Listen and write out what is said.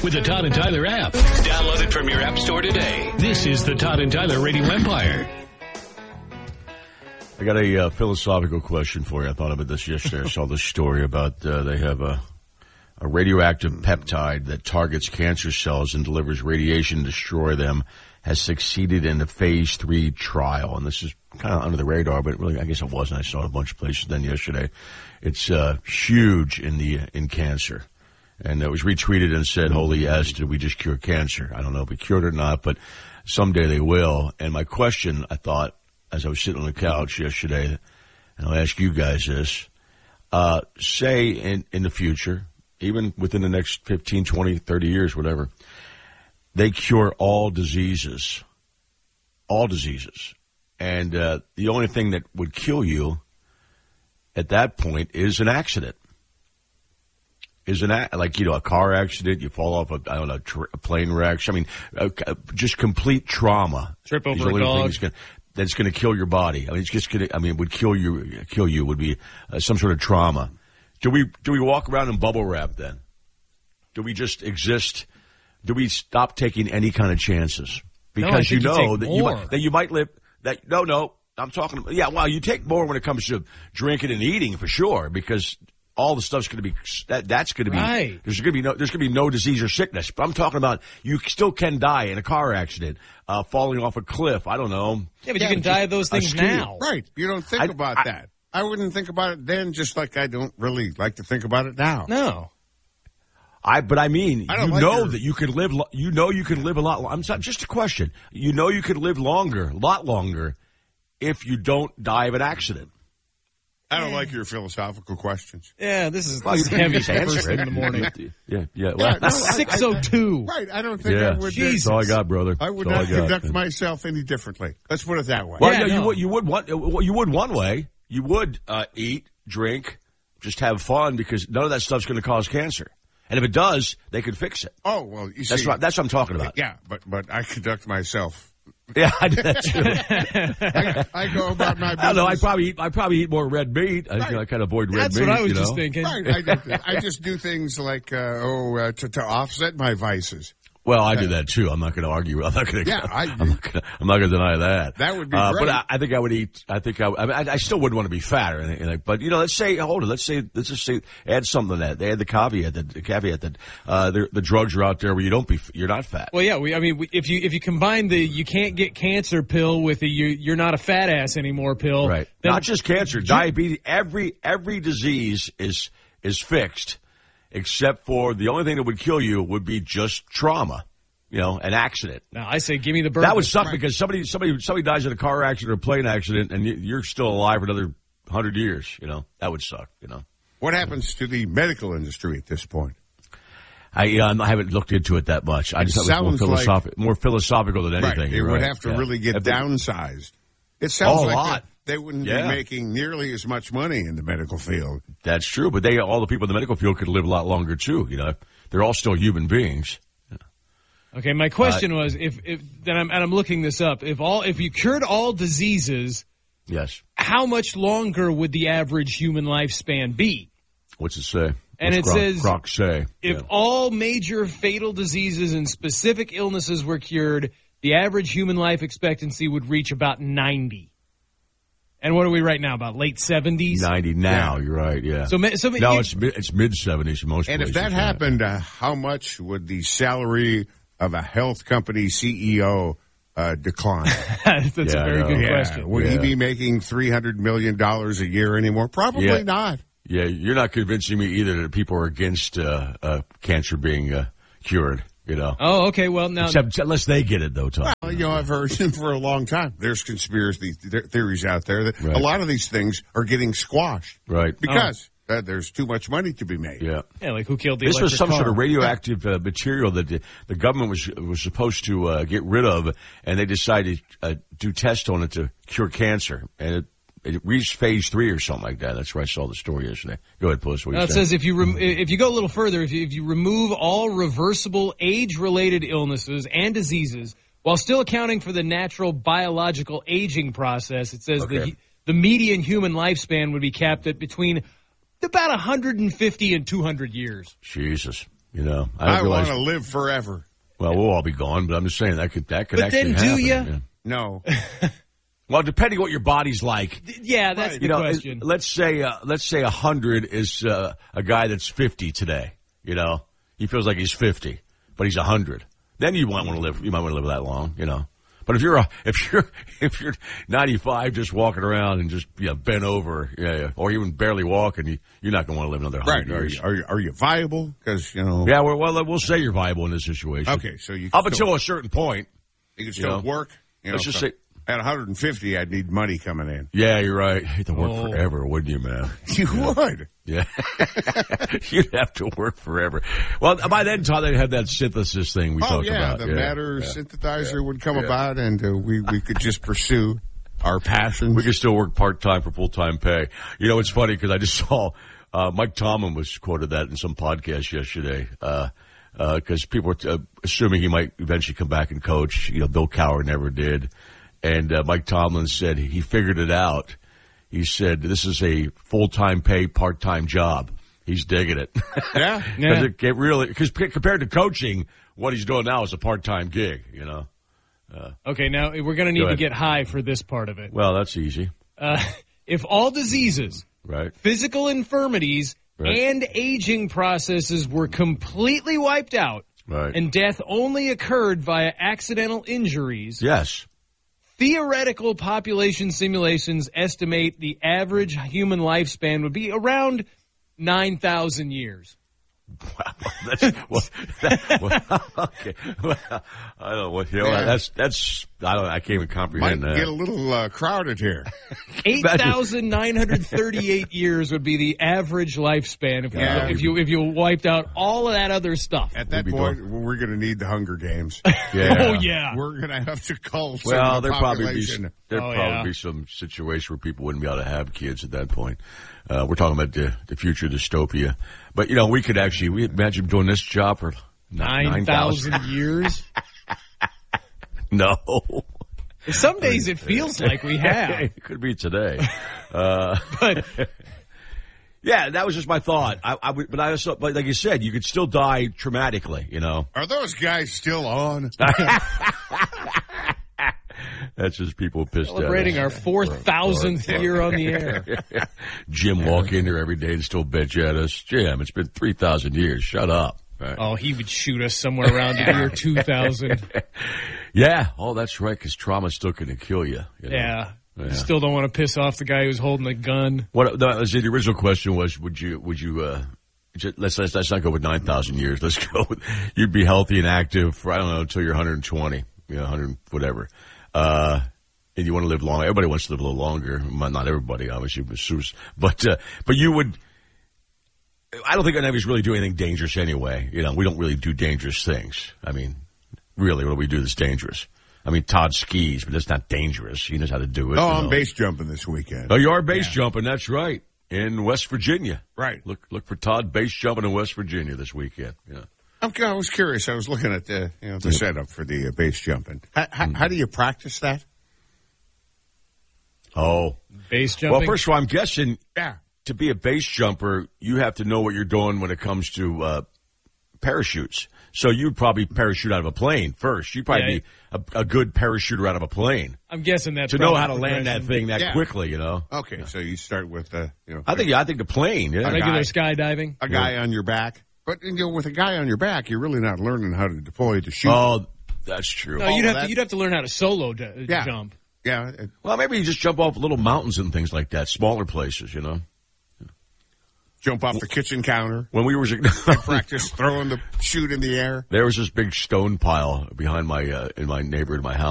with the Todd and Tyler app. Download it from your app store today. This is the Todd and Tyler Radio Empire. I got a philosophical question for you. I thought about this yesterday. I saw this story about they have a radioactive peptide that targets cancer cells and delivers radiation to destroy them, has succeeded in a phase 3 trial. And this is kind of under the radar, but really, I guess it wasn't. I saw it a bunch of places then yesterday. It's huge in cancer. And it was retweeted and said, holy yes, did we just cure cancer? I don't know if we cured it or not, but someday they will. And my question, I thought, as I was sitting on the couch yesterday, and I'll ask you guys this, say in the future, even within the next 15, 20, 30 years, whatever, they cure all diseases. And the only thing that would kill you at that point is an accident. A car accident, you fall off a plane wreck. I mean, just complete trauma. Trip over a dog. That's going to kill your body. I mean, it's just going to. I mean, would kill you. Would be some sort of trauma. Do we walk around in bubble wrap then? Do we just exist? Do we stop taking any kind of chances? Because you know that you might live. No. I'm talking. Yeah, well, you take more when it comes to drinking and eating for sure, because all the stuff's going to be that's going to be right. There's going to be no disease or sickness. But I'm talking about you still can die in a car accident, falling off a cliff. I don't know. Yeah, but you can die of those things now. Right. You don't think about that. I wouldn't think about it then, just like I don't really like to think about it now. No. But I mean, that you could live. You know, you could live a lot. I'm not just a question. You know, you could live longer, a lot longer, if you don't die of an accident. I don't like your philosophical questions. Yeah, this is heavy first thing in the morning. Yeah. Well, 6:02. Right. I don't think I would. That's all I got, brother. I would not conduct myself any differently. Let's put it that way. Well, you would one way. You would eat, drink, just have fun, because none of that stuff's going to cause cancer. And if it does, they could fix it. Oh, well, you see. That's what I'm talking about. Yeah, but I conduct myself. Yeah, I do that too. I go about my business. I don't know. I probably eat more red meat. Right. I kind of avoid red meat. That's what I was just thinking. Right, I just do things like to offset my vices. Well, I do that too. I'm not going to argue. I'm not going to deny that. That would be great. But I think I would eat. I still wouldn't want to be fat or anything. But let's just say add something to that. They had the caveat that the drugs are out there where you're not fat. Well, yeah. If you combine the you can't get cancer pill with the you're not a fat ass anymore pill, right? Not just cancer, diabetes. Every disease is fixed. Except for the only thing that would kill you would be just trauma, an accident. Now I say, give me the burger. That would suck because somebody dies in a car accident or a plane accident, and you're still alive for another 100 years. That would suck. What happens to the medical industry at this point? I haven't looked into it that much. I just thought it was more philosophical than anything. Right. It would have to really get downsized. It sounds like a lot. They wouldn't be making nearly as much money in the medical field. That's true, but all the people in the medical field could live a lot longer too. They're all still human beings. Okay, my question was, I'm looking this up. If you cured all diseases, yes, how much longer would the average human lifespan be? What's it say? And it says, Croc say, if all major fatal diseases and specific illnesses were cured, the average human life expectancy would reach about 90. And what are we right now, about late 70s? 90 now, you're right, yeah. It's mid-70s in most places. And if that happened, how much would the salary of a health company CEO decline? That's a very good question. Would he be making $300 million a year anymore? Probably not. Yeah, you're not convincing me either that people are against cancer being cured. Oh, okay. Well, now unless they get it, though, Tom. Well, I've heard for a long time. There's conspiracy theories out there that a lot of these things are getting squashed, right? Because there's too much money to be made. Yeah, like who killed the This was some car? sort of radioactive material that the government was supposed to get rid of, and they decided to do tests on it to cure cancer, and it reached phase 3 or something like that. That's where I saw the story yesterday. Go ahead, Puss. It says if you go a little further, if you remove all reversible age-related illnesses and diseases while still accounting for the natural biological aging process, it says the median human lifespan would be capped at between about 150 and 200 years. Jesus. You know, I want to live forever. Well, we'll all be gone, but I'm just saying that could but actually then happen. do you? Yeah. No. Well, depending what your body's like. Yeah, that's the question. Let's say 100 is a guy that's 50 today. You know, he feels like he's 50, but he's 100. Then you might want to live. You might want to live that long. You know. But if you're 95, just walking around and just bent over, or even barely walking, you're not going to want to live another 100 years. Are you viable? Because Yeah, well, we'll say you're viable in this situation. Okay, so you can up until a certain point, you can still work. Let's just say at 150, I'd need money coming in. Yeah, you're right. You'd have to work forever, wouldn't you, man? You would. Yeah. You'd have to work forever. Well, by then, Todd, they'd have that synthesis thing we talked about. The matter synthesizer would come about, and we could just pursue our passions. We could still work part-time for full-time pay. You know, it's funny because I just saw Mike Tomlin was quoted that in some podcast yesterday because people were assuming he might eventually come back and coach. You know, Bill Cowher never did. And Mike Tomlin said he figured it out. He said, this is a full-time pay, part-time job. He's digging it. Yeah. Because compared to coaching, what he's doing now is a part-time gig, you know. Okay, now we're going to need to get high for this part of it. Well, that's easy. If all diseases, physical infirmities, and aging processes were completely wiped out, and death only occurred via accidental injuries, yes. Theoretical population simulations estimate the average human lifespan would be around 9,000 years. Wow, okay. Well, I don't know what I can't even comprehend Might that. get a little crowded here. 8,938 years would be the average lifespan if you wiped out all of that other stuff. At that point, we're going to need the Hunger Games. Yeah. Oh yeah, we're going to have to cull some well, of the population. There'd probably be some situation where people wouldn't be able to have kids at that point. We're talking about the future dystopia. But, we could we imagine doing this job for 9,000 years? No. Some days it feels like we have. It could be today. But yeah, that was just my thought. But like you said, you could still die traumatically, Are those guys still on? That's just people pissed celebrating our 4,000th year on the air. Jim walk in here every day and still bitch at us. Jim, it's been 3,000 years. Shut up. Right. Oh, he would shoot us somewhere around the year 2000. Yeah. Oh, that's right, because trauma's still going to kill you. Yeah. Still don't want to piss off the guy who's holding the gun. The original question was, would you let's not go with 9,000 years. Let's go with, you'd be healthy and active for, I don't know, until you're 120, 100, whatever. And you want to live long. Everybody wants to live a little longer. Not everybody, obviously, but you would. I don't think any of us really do anything dangerous anyway. We don't really do dangerous things. I mean, really, what do we do that's dangerous? I mean, Todd skis, but that's not dangerous. He knows how to do it. Oh, I'm base jumping this weekend. Oh, you are base jumping. That's right. In West Virginia. Right. Look for Todd base jumping in West Virginia this weekend. Yeah. I was curious. I was looking at the setup for the base jumping. How do you practice that? Oh, base jumping. Well, first of all, I'm guessing to be a base jumper, you have to know what you're doing when it comes to parachutes. So you'd probably parachute out of a plane first. You'd probably be a good parachuter out of a plane. I'm guessing that's to know how to land that thing that quickly. Okay, so you start with I think the plane. Yeah. Regular skydiving. A guy on your back. But with a guy on your back, you're really not learning how to deploy the chute. Oh, that's true. No, you'd have to learn how to solo jump. Yeah. Well, maybe you just jump off little mountains and things like that, smaller places. Jump off the kitchen counter. When we were practice throwing the chute in the air. There was this big stone pile behind my in my house.